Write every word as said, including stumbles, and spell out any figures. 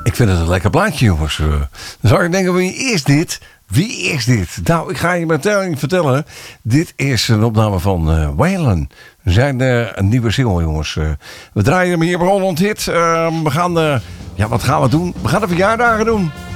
Ik vind het een lekker plaatje, jongens. Uh, dan zou je denken, wie is dit? Wie is dit? Nou, ik ga je meteen vertellen. Dit is een opname van uh, Waylon. Zijn uh, een nieuwe single, jongens. Uh, we draaien hem hier bij Holland Hit. Uh, we gaan, uh, ja, wat gaan we doen? We gaan de verjaardagen doen.